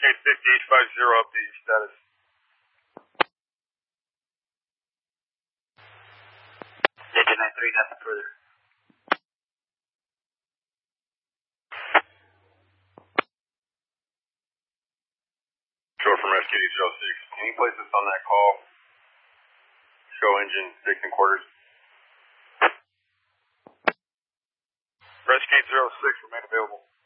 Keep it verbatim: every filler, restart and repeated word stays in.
eight fifty, eight fifty, update your status. Engine nine three, nothing further. Short from Rescue zero six. Can you place us on that call? Show engine six and quarters. Rescue zero six, remain available.